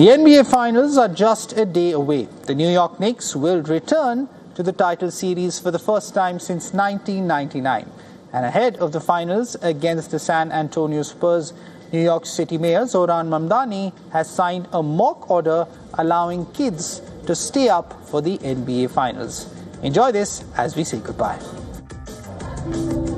The NBA Finals are just a day away. The New York Knicks will return to the title series for the first time since 1999. And ahead of the finals against the San Antonio Spurs, New York City Mayor Zohran Mamdani has signed a mock order allowing kids to stay up for the NBA Finals. Enjoy this as we say goodbye.